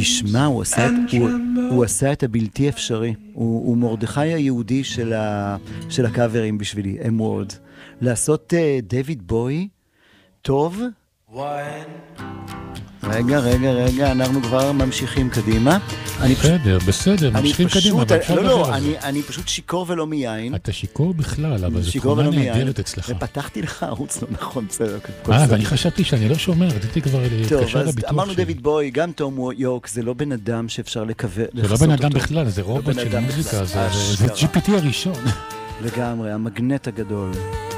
תשמע, הוא עשה את הבלתי אפשרי. הוא מרדכי היהודי של הקאברים בשבילי, אמורד. לעשות דיוויד בוי טוב. רגע, אנחנו כבר ממשיכים קדימה. בסדר, ממשיכים קדימה. אני פשוט שיקור ולא מיין. אתה שיקור בכלל, אבל זו תכונה נהדרת אצלך. ופתחתי לך ערוץ לא נכון, בסדר. ואני חשבתי שאני לא שומר, רציתי כבר להתקשר לביטוח שלי. טוב, אז אמרנו דיוויד בוי, גם תום יורק, זה לא בן אדם שאפשר לקווה. זה לא בן אדם בכלל, זה רובוט של מוזיקה, זה GPT הראשון. לגמרי, המגנט הגדול.